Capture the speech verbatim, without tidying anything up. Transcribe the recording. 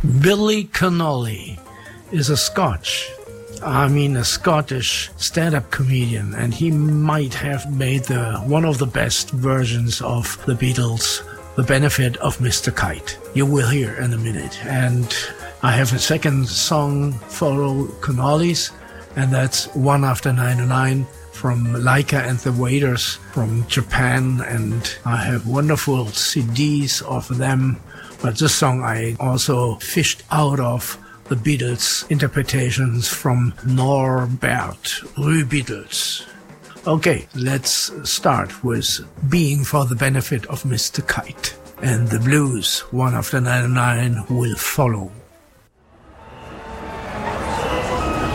Billy Connolly is a Scotch, I mean a Scottish stand-up comedian, and he might have made the one of the best versions of the Beatles, The Benefit of Mister Kite. You will hear in a minute. And I have a second song for Connolly's, and that's One After ninety-nine from Laika and the Waiters from Japan, and I have wonderful C Ds of them. But this song I also fished out of the Beatles interpretations from Norbert Rue Beatles. Okay, let's start with Being for the Benefit of Mister Kite. And the blues, One After ninety-nine, will follow.